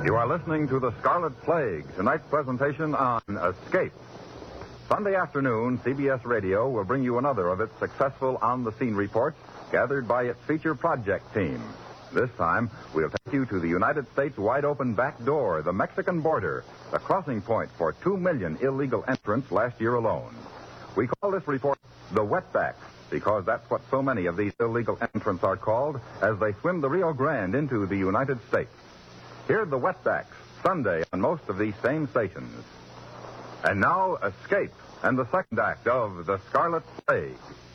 You are listening to The Scarlet Plague, tonight's presentation on Escape. Sunday afternoon, CBS Radio will bring you another of its successful on-the-scene reports gathered by its feature project team. This time, we'll take you to the United States wide-open back door, the Mexican border, the crossing point for 2 million illegal entrants last year alone. We call this report the Wetbacks, because that's what so many of these illegal entrants are called as they swim the Rio Grande into the United States. Hear the Wetbacks, Sunday on most of these same stations. And now, Escape, and the second act of The Scarlet Plague.